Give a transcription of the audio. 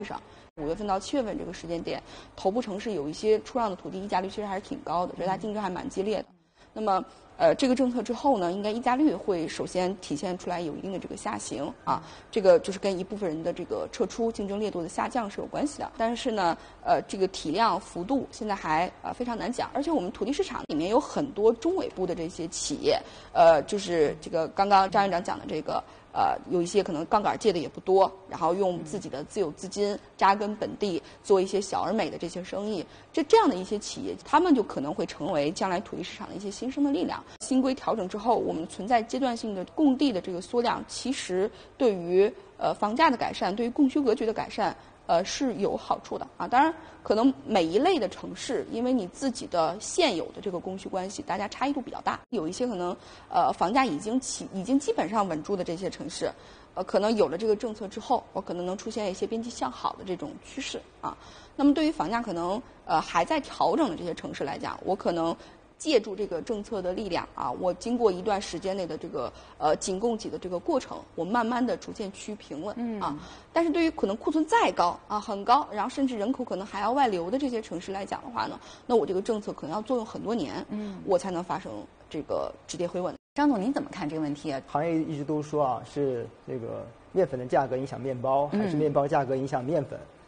上，5月份到7月份这个时间点，头部城市有一些出让的土地溢价率其实还是挺高的，所以它竞争还蛮激烈的。那么，这个政策之后呢，应该溢价率会首先体现出来有一定的这个下行啊，这个就是跟一部分人的这个撤出、竞争烈度的下降是有关系的。但是呢，这个体量幅度现在还非常难讲，而且我们土地市场里面有很多中尾部的这些企业，就是这个刚刚张院长讲的这个。有一些可能杠杆借的也不多，然后用自己的自有资金扎根本地，做一些小而美的这些生意，这样的一些企业，他们就可能会成为将来土地市场的一些新生的力量。新规调整之后，我们存在阶段性的供地的这个缩量，其实对于房价的改善，对于供需格局的改善。是有好处的啊，当然可能每一类的城市，因为你自己的现有的这个供需关系，大家差异度比较大。有一些可能房价已经基本上稳住的这些城市，可能有了这个政策之后，我可能能出现一些边际向好的这种趋势啊。那么对于房价可能还在调整的这些城市来讲，我可能。借助这个政策的力量啊，我经过一段时间内的这个紧供给的这个过程，我慢慢的逐渐趋于平稳啊。但是对于可能库存再高啊很高，然后甚至人口可能还要外流的这些城市来讲的话呢，那我这个政策可能要作用很多年，我才能发生这个止跌回稳。 张总，您怎么看这个问题啊？ 行业一直都说啊，是这个面粉的价格影响面包，还是面包价格影响面粉？